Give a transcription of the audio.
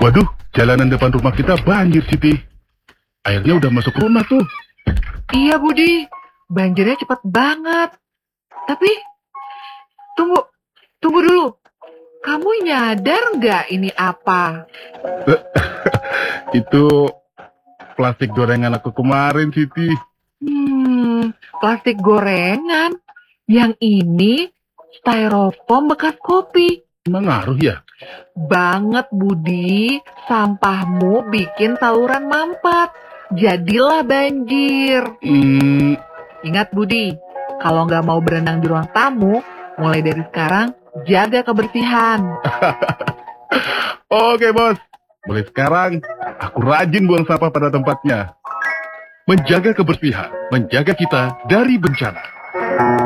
Waduh, jalanan depan rumah kita banjir, Siti. Airnya udah masuk rumah tuh. Iya, Budi. Banjirnya cepat banget. Tapi, tunggu, tunggu dulu. Kamu nyadar nggak ini apa? Itu plastik gorengan aku kemarin, Siti. Plastik gorengan. Yang ini styrofoam bekas kopi. Emang ngaruh ya? Banget, Budi. Sampahmu bikin saluran mampet. Jadilah banjir. Ingat, Budi, kalau nggak mau berenang di ruang tamu, mulai dari sekarang, jaga kebersihan. Oke, Bos. Mulai sekarang, aku rajin buang sampah pada tempatnya. Menjaga kebersihan, menjaga kita dari bencana.